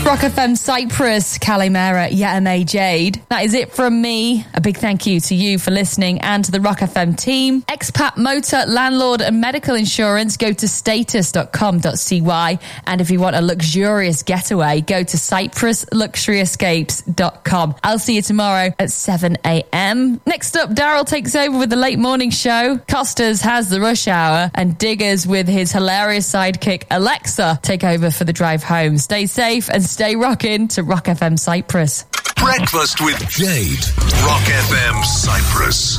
Rock FM Cyprus, Calimera, Yetame Jade. That is it from me. A big thank you to you for listening and to the Rock FM team. Expat motor, landlord and medical insurance, go to status.com.cy. And if you want a luxurious getaway, go to cyprusluxuryescapes.com. I'll see you tomorrow at 7 a.m. Next up, Daryl takes over with the late morning show. Costas has the rush hour, and Diggers with his hilarious sidekick Alexa take over for the drive home. Stay safe and stay rocking to Rock FM Cyprus. Breakfast with Jade. Rock FM Cyprus.